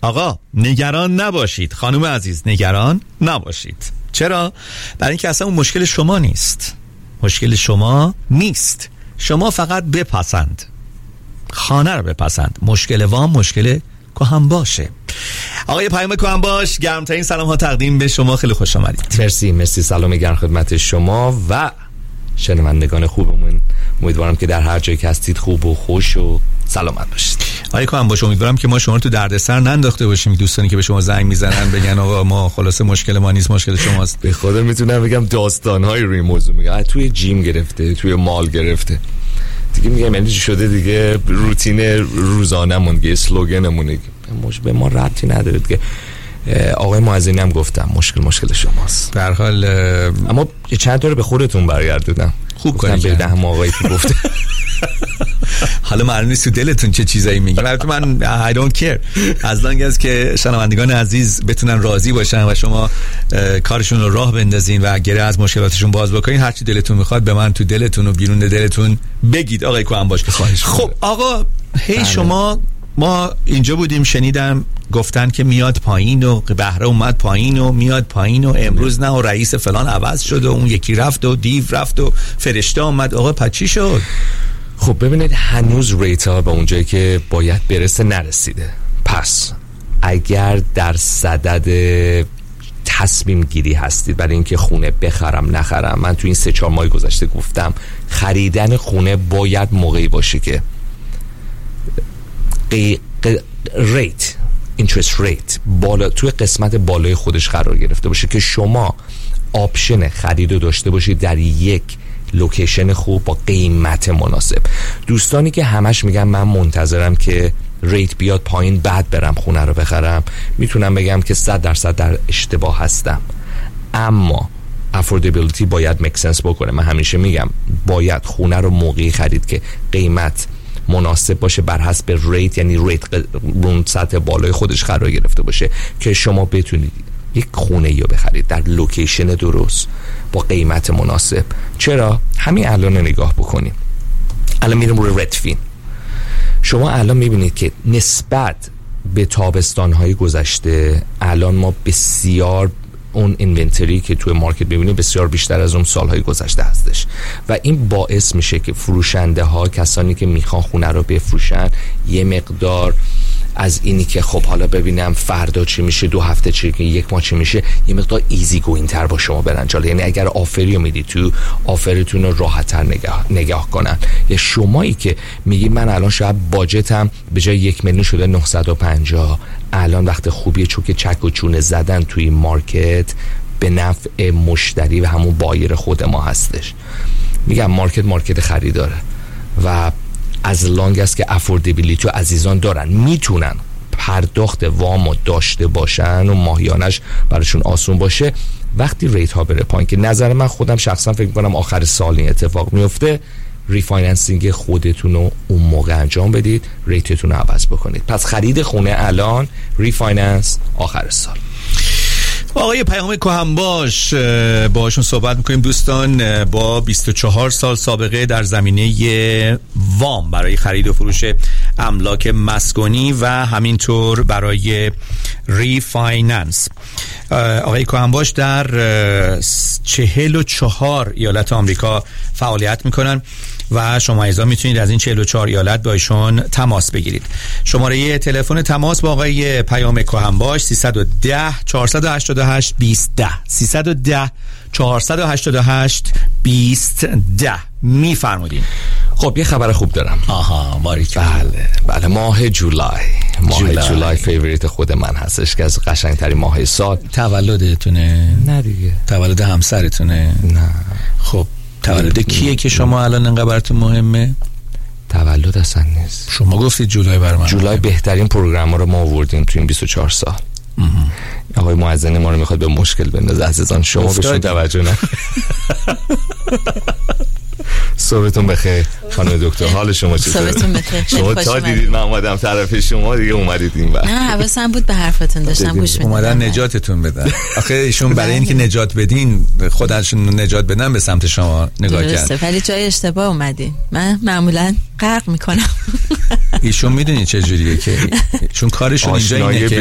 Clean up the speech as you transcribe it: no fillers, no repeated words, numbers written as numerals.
آقا نگران نباشید، خانم عزیز نگران نباشید. چرا؟ برای اینکه اصلا اون مشکل شما نیست، مشکل شما نیست. شما فقط بپسند، خانه رو بپسند. مشکل وام مشکل کهن باشه. آقای پیام کهن باش، گرمترین سلام ها تقدیم به شما، خیلی خوش آمدید. مرسی، سلام گرم خدمت شما و شنوندگان خوبمون. امیدوارم که در هر جایی که هستید خوب و خوش و سلامت باشید. آقای کهن باش، امیدوارم که ما شما رو تو دردسر ننداخته باشیم. دوستانی که به شما زنگ میزنن بگن آقا ما خلاصه مشکل ما نیست، مشکل شماست. به خدا میتونم بگم داستان‌های روی موضوع میگم. توی جیم گرفته، توی مال گرفته. دیگه میگم یعنی چی شده دیگه، روتین روزانه‌مون دیگه، اسلوگنمون به ما ربطی نداره دیگه. آقای معزینی هم گفتم مشکل شماست. به هر حال اما چند تا رو به خودتون برگردوندم. خوب کاری به دهم آقایی که گفته. حالا معلوم نیست تو دلتون چه چیزایی میگه. البته من I don't care از لانگ از که شنوندگان عزیز بتونن راضی باشن و شما کارشون رو راه بندازین و گره از مشکلاتشون باز بکنین. هر چی دلتون میخواد به من تو دلتون و بیرون دلتون بگید آقای کهن باش. خب آقا شما ما اینجا بودیم، شنیدم گفتن که میاد پایین و بهره اومد پایین و میاد پایین و امروز نه و رئیس فلان عوض شد و اون یکی رفت و دیو رفت و فرشته اومد. آقا پس چی شد؟ خب ببینید هنوز ریت ها به اونجایی که باید برسه نرسیده. پس اگر در صدد تصمیم گیری هستید برای اینکه خونه بخرم نخرم، من تو این 3-4 ماه گذشته گفتم خریدن خونه باید موقعی باشه که ریت اینترست ریت بالا توی قسمت بالای خودش قرار گرفته باشه که شما آپشن خرید رو داشته باشید در یک لوکیشن خوب با قیمت مناسب. دوستانی که همش میگن من منتظرم که ریت بیاد پایین بعد برم خونه رو بخرم، میتونم بگم که 100% در اشتباه هستم. اما افوردیبیلیتی باید میک سنس بکنه. من همیشه میگم باید خونه رو موقعی خرید که قیمت مناسب باشه بر حسب ریت، یعنی ریت اون سطح بالای خودش قرار گرفته باشه که شما بتونید یک خونه یا بخرید در لوکیشن درست با قیمت مناسب. چرا؟ همین الان نگاه بکنیم. الان میریم روی ردفین. شما الان میبینید که نسبت به تابستان‌های گذشته الان ما بسیار اون اینونتری که توی مارکت ببینید بسیار بیشتر از اون سالهای گذشته هستش و این باعث میشه که فروشنده ها، کسانی که میخوان خونه رو بفروشن، یه مقدار از اینی که خب حالا ببینم فردا چی میشه، 2 هفته چی میشه، 1 ماه چی میشه، یه مقدار ایزی گوین تر با شما برن جلو. یعنی اگر آفری رو میدید تو آفرتون رو راحت تر نگاه کنن. یا شمایی که میگی من الان شاید باجتم به جای 1 میلیون شده 950، الان وقت خوبیه چون که چک و چونه زدن توی مارکت به نفع مشتری و همون بایر خود ما هستش. میگم مارکت خریداره و از لانگ است که افوردیبیلیتی و عزیزان دارن میتونن پرداخت وامو داشته باشن و ماهیانش براشون آسون باشه، وقتی ریت ها بره پایین که نظر من خودم شخصا فکر میکنم آخر سال این اتفاق میفته، ریفایننسینگ خودتون رو اون موقع انجام بدید، ریتتون رو عوض بکنید. پس خرید خونه الان، ریفایننس آخر سال. آقای پیام کهن باش باشون صحبت میکنیم. دوستان با 24 سال سابقه در زمینه وام برای خرید و فروش املاک مسکونی و همینطور برای ریفایننس. آقای کهن باش در 44 ایالت آمریکا فعالیت میکنن و شما ایزا میتونید از این 44 ایالت با ایشون تماس بگیرید. شماره تلفن تماس با آقای پیام کهن باش 310 488 2010 310 488 2010. میفرمودین. خب یه خبر خوب دارم. آها باریک. بله ماه جولای فیوریت خود من هستش که از قشنگترین ماه سال. تولدتونه؟ نه دیگه. تولد همسرتونه؟ نه. خب تولد کیه که شما الان انقدر براتون مهمه؟ تولد اصلا نیست. شما گفتید جولای برای من. جولای بهترین پروگرام رو ما آوردیم تو این 24 سال. آقای معزنی ما رو میخواد به مشکل بندازه. عزیزان شما بهشون توجه نه. صبحتون بخیر خانم دکتر، حال شما چطوره؟ صبحتون بخیر. شما تا دیدید من اومدم طرف شما دیگه اومدید این وقت. نه حواسم بود به حرفتون، داشتم گوش میدادم. اومدن نجاتتون بدن. آخه ایشون برای اینکه نجات بدین، خودشون نجات بدن، به سمت شما نگاه کردن. ولی جای اشتباه اومدین. من معمولا غرق میکنم. ایشون میدونی چه جوریه که ایشون کارشون اینجا اینه که